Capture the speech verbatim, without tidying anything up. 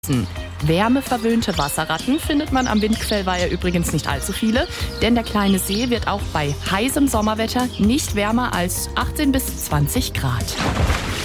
Wärmeverwöhnte Wasserratten findet man am Windquellweiher übrigens nicht allzu viele, denn der kleine See wird auch bei heißem Sommerwetter nicht wärmer als achtzehn bis zwanzig Grad.